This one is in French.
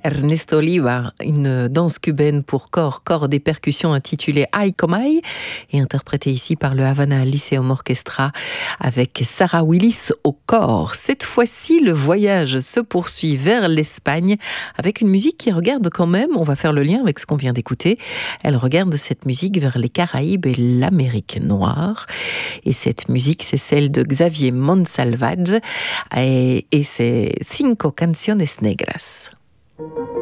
Ernesto Oliva, une danse cubaine pour corps et percussions intitulée Ay Como Ay, et interprétée ici par le Havana Lyceum Orchestra avec Sarah Willis au corps. Cette fois-ci, le voyage se poursuit vers l'Espagne avec une musique qui regarde quand même, on va faire le lien avec ce qu'on vient d'écouter, elle regarde cette musique vers les Caraïbes et l'Amérique noire. Et cette musique, c'est celle de Xavier Monsalvatge et c'est Cinco Canciones Negras.